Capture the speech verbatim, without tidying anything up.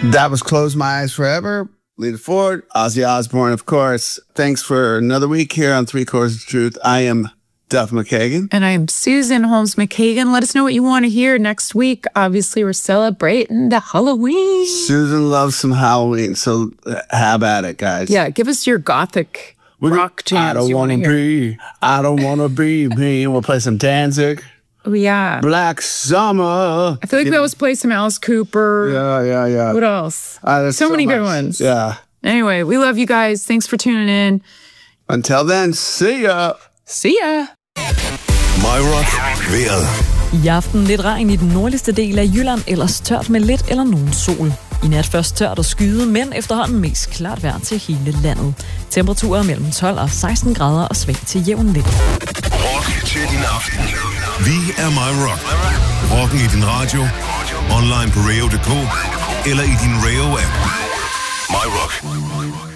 That was Close My Eyes Forever. Lita Ford, Ozzy Osbourne, of course. Thanks for another week here on Three Chords of Truth. I am Duff McKagan. And I'm Susan Holmes McKagan. Let us know what you want to hear next week. Obviously, we're celebrating the Halloween. Susan loves some Halloween, so have at it, guys. Yeah, give us your gothic We're rock jams. I don't want to be, I don't want to be me. We'll play some Danzig. Oh, yeah. Black Summer. I feel like we always play some Alice Cooper. Yeah, yeah, yeah. What else? Uh, so, so many much. good ones. Yeah. Anyway, we love you guys. Thanks for tuning in. Until then, see ya. See ya. My Rock vejret. I aften lidt regn i den nordligste del af Jylland, ellers tørt med lidt eller nogen sol. I nat først tørt og skyde, men efterhånden mest klart vejr til hele landet. Temperaturer mellem tolv og seksten grader og svag til jævn vind. Rock til din aften. Vi er My Rock. Rocken i din radio, online på radio punktum d k eller i din Radio-app. My Rock.